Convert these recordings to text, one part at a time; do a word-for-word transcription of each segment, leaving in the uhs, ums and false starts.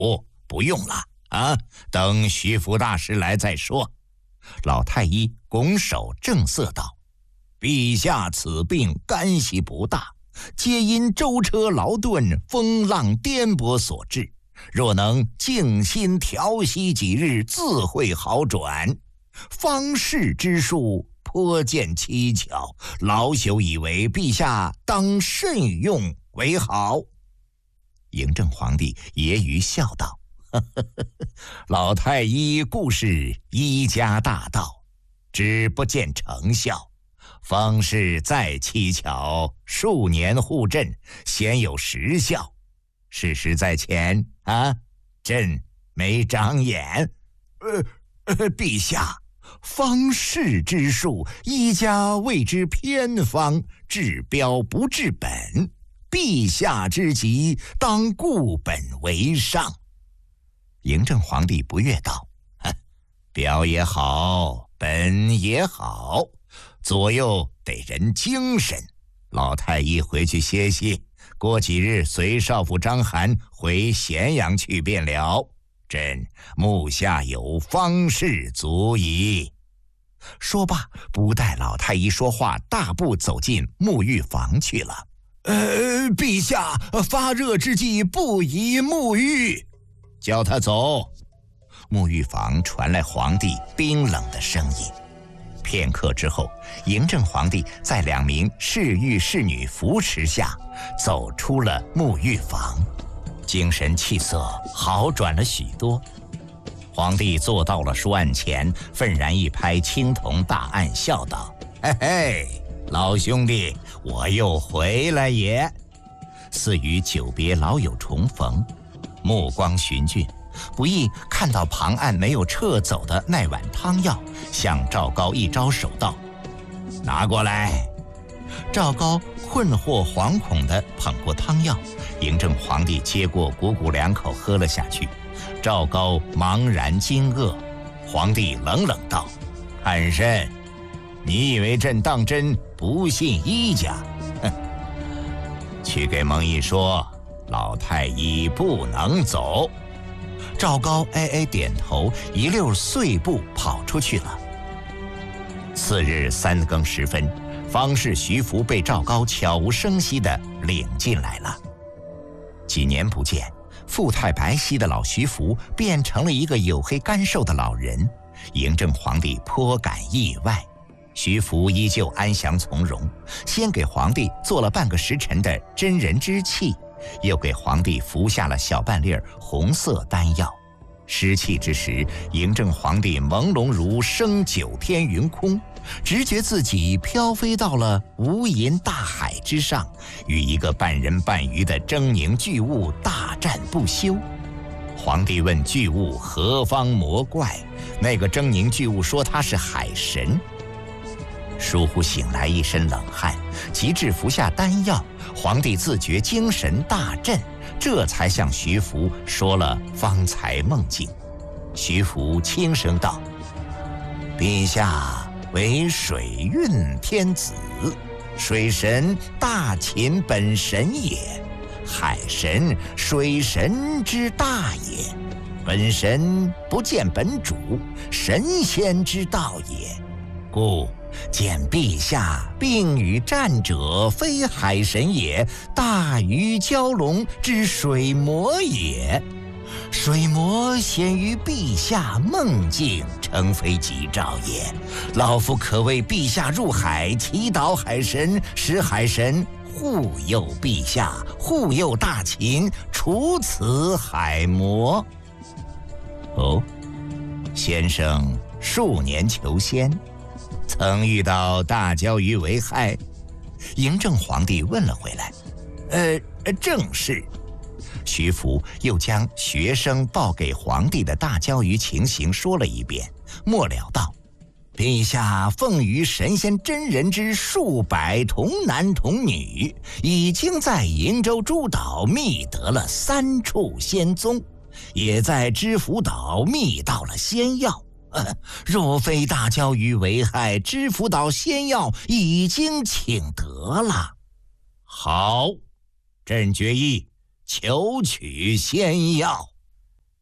不，不用了啊，等徐福大师来再说。老太医拱手正色道：“陛下此病干系不大，皆因舟车劳顿、风浪颠簸所致。若能静心调息几日，自会好转。方士之术颇见蹊跷，老朽以为陛下当慎用为好。”嬴政皇帝揶揄笑道：“呵呵呵，老太医固是医家大道，只不见成效。方士再蹊跷，数年护朕，鲜有实效。事实在前啊，朕没长眼。呃呃，陛下，方士之术，医家谓之偏方，治标不治本。陛下之急，当固本为上。”嬴政皇帝不悦道：“标也好，本也好，左右得人精神。老太医回去歇息，过几日随少府张邯回咸阳去便了。朕目下有方士足矣。”说罢，不待老太医说话，大步走进沐浴房去了。呃，陛下，发热之际不宜沐浴，叫他走。沐浴房传来皇帝冰冷的声音。片刻之后，嬴政皇帝在两名侍御侍女扶持下走出了沐浴房，精神气色好转了许多。皇帝坐到了书案前，愤然一拍青铜大案，笑道：“嘿嘿，老兄弟，我又回来也。”似与久别老友重逢，目光寻峻，不意看到旁岸没有撤走的那碗汤药，向赵高一招手道：“拿过来。”赵高困惑惶恐地捧过汤药，嬴政皇帝接过，鼓鼓两口喝了下去。赵高茫然惊愕，皇帝冷冷道：“看甚？你以为朕当真不信医家？哼！去给蒙毅说，老太医不能走。”赵高哎哎点头，一溜碎步跑出去了。次日三更时分，方士徐福被赵高悄无声息地领进来了。几年不见，富态白皙的老徐福变成了一个黝黑干瘦的老人。嬴政皇帝颇感意外，徐福依旧安详从容，先给皇帝做了半个时辰的真人之气，又给皇帝服下了小半粒红色丹药。失气之时，嬴政皇帝朦胧如升九天云空，直觉自己飘飞到了无垠大海之上，与一个半人半鱼的狰狞巨物大战不休。皇帝问巨物何方魔怪，那个狰狞巨物说他是海神。疏忽醒来一身冷汗，及至服下丹药，皇帝自觉精神大振，这才向徐福说了方才梦境。徐福轻声道：“陛下为水运天子，水神大秦本神也，海神水神之大也。本神不见本主，神仙之道也。故见陛下病与战者，非海神也，大鱼蛟龙之水魔也。水魔显于陛下梦境，诚非吉兆也。老夫可为陛下入海，祈祷海神，使海神护佑陛下，护佑大秦，除此海魔。”哦，先生数年求仙，曾遇到大鲛鱼为害？嬴政皇帝问了回来。呃，正是。徐福又将学生报给皇帝的大鲛鱼情形说了一遍，末了道：“陛下奉于神仙真人之数百童男童女，已经在瀛洲诸岛觅得了三处仙踪，也在知府岛觅到了仙药。呃，若非大鲛鱼为害，知府岛仙药已经请得了。好，朕决意求取仙药。”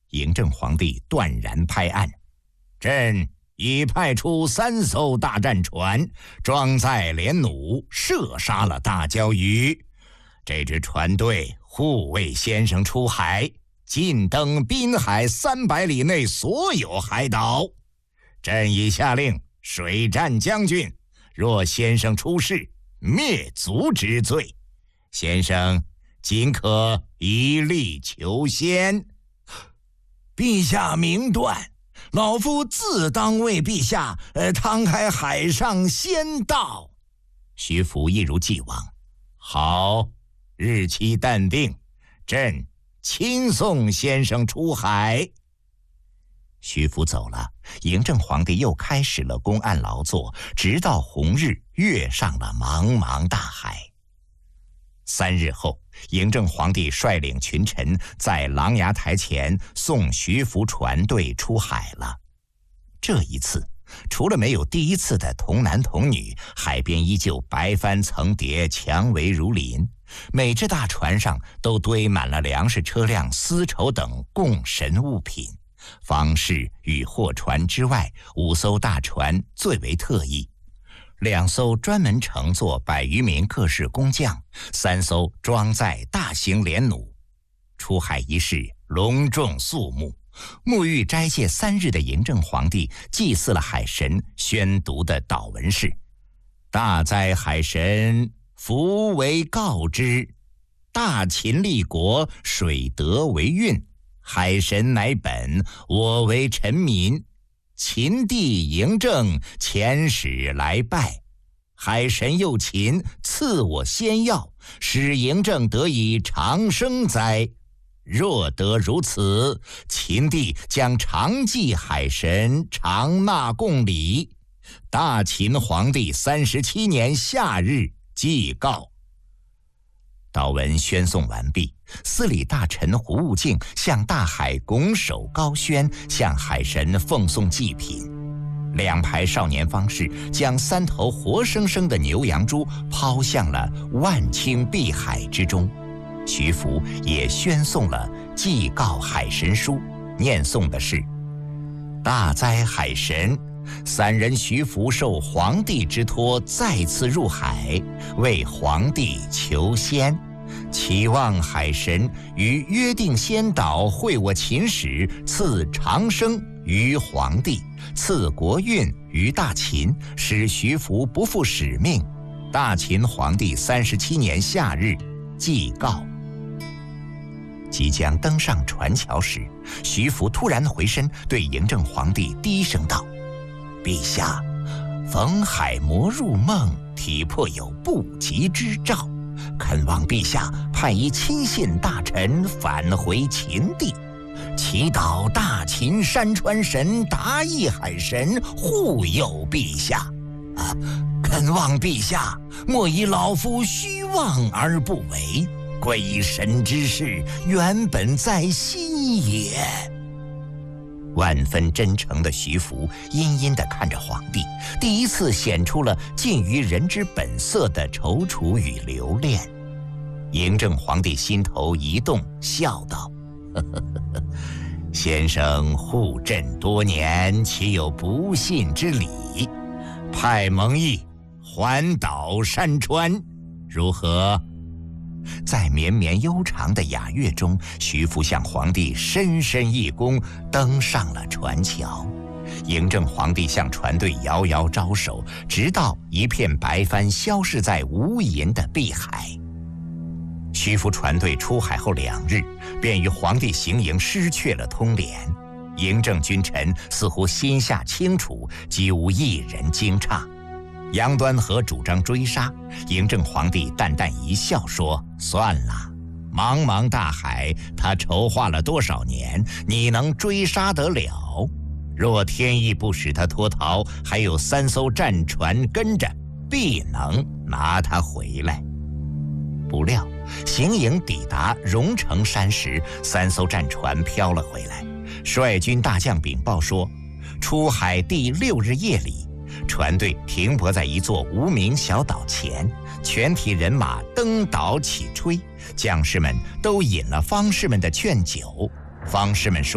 嬴政皇帝断然拍案：“朕已派出三艘大战船，装载连弩，射杀了大鲛鱼。这支船队护卫先生出海，进登滨海三百里内所有海岛。朕已下令水战将军，若先生出事，灭族之罪。先生仅可一力求先。”陛下明断，老夫自当为陛下呃趟开海上先道。徐福一如既往：“好，日期淡定，朕亲送先生出海。”徐福走了，嬴政皇帝又开始了公案劳作，直到红日跃上了茫茫大海。三日后，嬴政皇帝率领群臣在琅琊台前送徐福船队出海了。这一次，除了没有第一次的童男童女，海边依旧白帆层叠，蔷薇如林。每只大船上都堆满了粮食车辆、丝绸等供神物品。方士与货船之外，五艘大船最为特异。两艘专门乘坐百余名各式工匠，三艘装载大型连弩。出海仪式隆重肃穆，沐浴斋戒三日的嬴政皇帝祭祀了海神，宣读的祷文是：“大哉海神，福为告之。大秦立国，水德为运。海神乃本，我为臣民。秦帝嬴政，遣使来拜。海神又秦，赐我仙药，使嬴政得以长生哉。若得如此，秦帝将常祭海神，常纳贡礼。大秦皇帝三十七年夏日祭告。”祷文宣诵完毕，司礼大臣胡悟净向大海拱手高宣，向海神奉送祭品。两排少年方士将三头活生生的牛羊猪抛向了万顷碧海之中。徐福也宣诵了祭告海神书，念诵的是：“大哉海神，三人徐福受皇帝之托，再次入海，为皇帝求仙，期望海神于约定仙岛会我秦时，赐长生于皇帝，赐国运于大秦，使徐福不负使命。大秦皇帝三十七年夏日祭告。”即将登上船桥时，徐福突然回身，对嬴政皇帝低声道：“陛下，逢海魔入梦，体魄有不吉之兆，恳望陛下派一亲信大臣返回秦地，祈祷大秦山川神达意海神护佑陛下。啊，恳望陛下莫以老夫虚妄而不为。归神之事，原本在心也。”万分真诚的徐福阴阴地看着皇帝，第一次显出了近于人之本色的踌躇与留恋。嬴政皇帝心头一动，笑道：“呵呵呵，先生护朕多年，岂有不信之理？派蒙毅环岛山川，如何？”在绵绵悠长的雅乐中，徐福向皇帝深深一躬，登上了船桥。嬴政皇帝向船队遥遥招手，直到一片白帆消失在无垠的碧海。徐福船队出海后两日，便与皇帝行营失去了通联。嬴政君臣似乎心下清楚，几无一人惊诧。杨端和主张追杀，嬴政皇帝淡淡一笑说：“算了，茫茫大海，他筹划了多少年，你能追杀得了？若天意不使他脱逃，还有三艘战船跟着，必能拿他回来。”不料行营抵达荣成山时，三艘战船飘了回来。率军大将禀报说，出海第六日夜里，船队停泊在一座无名小岛前，全体人马登岛起吹，将士们都饮了方士们的劝酒。方士们说